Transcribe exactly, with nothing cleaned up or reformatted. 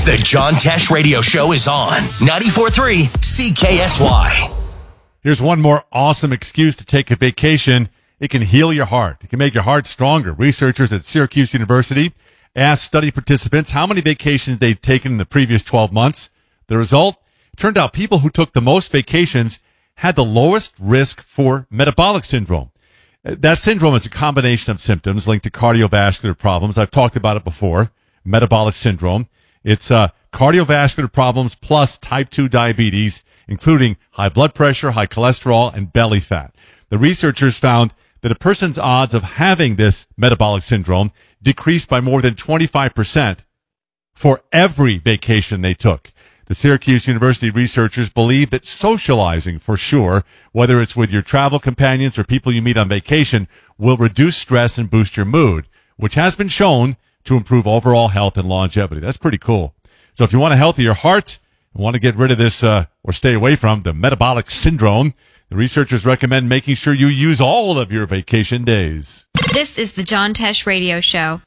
The John Tesh Radio Show is on ninety-four point three C K S Y. Here's one more awesome excuse to take a vacation. It can heal your heart. It can make your heart stronger. Researchers at Syracuse University asked study participants how many vacations they'd taken in the previous twelve months. The result? It turned out people who took the most vacations had the lowest risk for metabolic syndrome. That syndrome is a combination of symptoms linked to cardiovascular problems. I've talked about it before. Metabolic syndrome. It's uh, cardiovascular problems plus type two diabetes, including high blood pressure, high cholesterol, and belly fat. The researchers found that a person's odds of having this metabolic syndrome decreased by more than twenty-five percent for every vacation they took. The Syracuse University researchers believe that socializing, for sure, whether it's with your travel companions or people you meet on vacation, will reduce stress and boost your mood, which has been shown to improve overall health and longevity. That's pretty cool. So if you want a healthier heart and want to get rid of this uh, or stay away from the metabolic syndrome, the researchers recommend making sure you use all of your vacation days. This is the John Tesh Radio Show.